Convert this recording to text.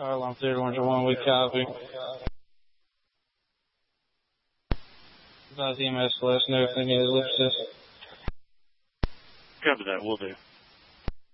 Alarm 31, we copy. Advise EMS, let us know if they need ellipsis. Copy that, will do.